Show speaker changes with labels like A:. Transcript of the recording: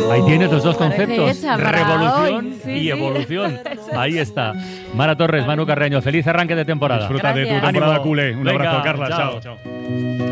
A: Ahí tienes los dos conceptos,
B: hecha para
A: revolución
B: hoy. Sí,
A: y
B: sí.
A: evolución. Ahí está. Mara Torres, Manu Carreño, feliz arranque de temporada.
C: Disfruta de tu
B: Gracias.
C: temporada
A: Ánimo.
C: culé. Un
A: Venga,
C: abrazo, Carla.
A: chao.
C: Chao.